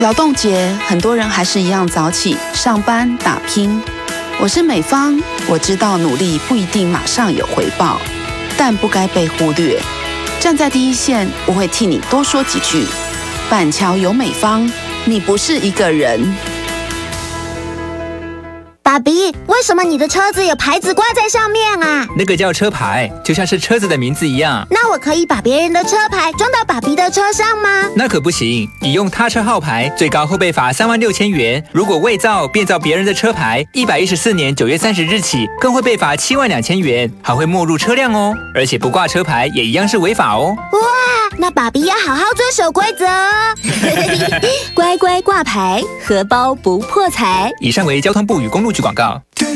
劳动节，很多人还是一样早起上班打拼。我是美芳，我知道努力不一定马上有回报，但不该被忽略。站在第一线，我会替你多说几句。板桥有美芳，你不是一个人。 爸比，为什么你的车子有牌子挂在上面啊？ 那个叫车牌，就像是车子的名字一样。 那我可以把别人的车牌装到爸比的车上吗？ 那可不行，你用他车号牌，最高会被罚36000元。如果伪造、变造别人的车牌，114年9月30日起，更会被罚72000元，还会没入车辆哦。而且不挂车牌也一样是违法哦。 哇，那爸比要好好遵守规则哦。 乖乖挂牌，荷包不破财。 以上为交通部与公路局广告。